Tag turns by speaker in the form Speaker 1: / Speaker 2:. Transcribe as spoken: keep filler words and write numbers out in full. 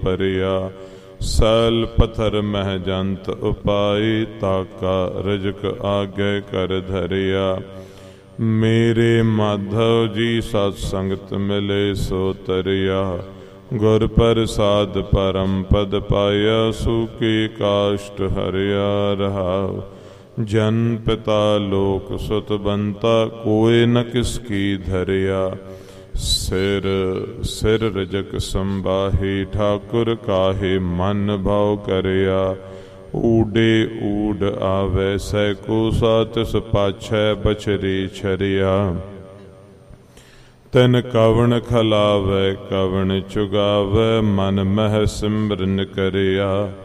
Speaker 1: ਭਰਿਆ। ਸੈਲ ਪਥਰ ਮਹਿ ਜੰਤ ਉਪਾਈ, ਤਾਕਾ ਰਜਕ ਆਗੇ ਕਰ ਧਰਿਆ। ਮੇਰੇ ਮਾਧਵ ਜੀ ਸਤ ਸੰਗਤ ਮਿਲੇ ਸੋ ਤਰਿਆ। ਗੁਰ ਪ੍ਰਸਾਦ ਪਰਮ ਪਦ ਪਾਇਆ, ਸੂਕੀ ਕਾਸ਼ਟ ਹਰਿਆ ਰਹਾਉ। ਜਨ ਪਿਤਾ ਲੋਕ ਸੁਤ ਬੰਤਾ, ਕੋਇ ਨ ਕਿਸ ਕੀ ਧਰਿਆ। ਸਿਰ ਸਿਰ ਰਜਕ ਸੰਬਾਹੀ, ਠਾਕੁਰ ਕਾਹੇ ਮਨ ਭਾਉ ਕਰਿਆ। ਊਡੇ ਊਡ ਆਵੈ ਸੈਕੋ, ਸਾਤਿਸ ਪਾਛੈ ਬਛਰੀ ਛਰਿਆ। ਤਿਨ ਕਵਣ ਖਲਾਵੈ ਕਵਣ ਚੁਗਾਵੈ, ਮਨ ਮਹਿ ਸਿਮਰਨ ਕਰਿਆ।